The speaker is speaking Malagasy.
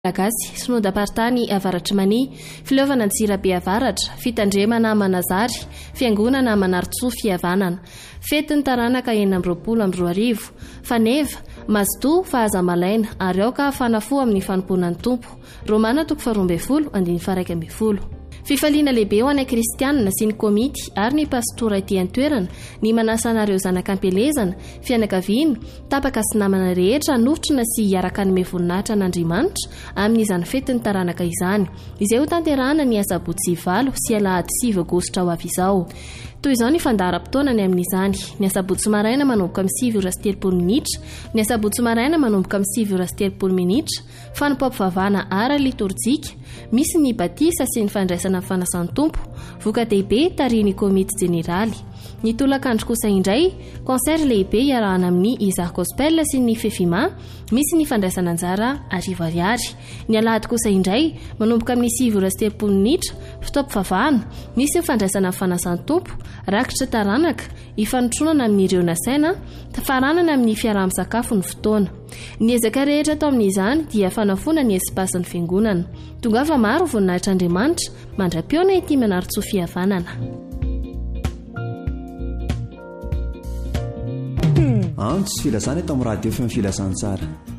Malagasy, Synodam-paritany Avaratry Mania, fileovana Antsirabe Avaratra, fitandremana Manazary, fiangonana Manaritsoa Fihavanana, fetin'ny taranaka 2024, faneva, mazotoa fahazamalaina, ary aoka fanafo amin'ny fanompoanan'ny tompo. Romana 12:1. Fifaliana lehibe ho anay kristianina sy ny komity ary ny pastora ety an-toerana ny manasa anareo zanak'ampelezana, fianakaviana, tapaka sy namana rehetra nofotrina sy hiaraka ny voninahitra n'Andriamanitra amin'izany fetin'ny taranaka izany, izay ho tanterahana ny Asabotsy 9 sy Alahady 7 Aogositra ho avy izao. Toy izao ny fandaharam-potoana ny amin'izany: ny Asabotsy maraina manomboka amin'ny 7:30, ny Asabotsy maraina manomboka amin'ny 7:30, fanompam-pivavahana ara liturjika, misy ny batisa sy ny fandraisana amin'ny fanasan'ny tompo, voka-dehibe tarihin'ny komity jeneraly. Ny tolakandro kosa indray, konsert lehibe iarahana amin'ny Isaac Gospel sy ny Fefima, misy ny fandraisana anjara arivo ariary. Ny Alahady kosa indray, manomboka amin'ny 7:30, fotoam-pivavahana, misy ny fandraisana amin'ny fanasan'ny tompo, rakitra taranaka, ifanotronana amin'ireo nasaina, tafaranana amin'ny fiaraha-misakafo ny fotoana. Ny ezaka rehetra atao amin'izany dia fanafona ny espasin'ny fiangonana. Tongava maro voninahitr'Andriamanitra mandra-piona ety Manaritsoa Fihavanana. Antso filazana eto amin'ny radio feo filazantsara.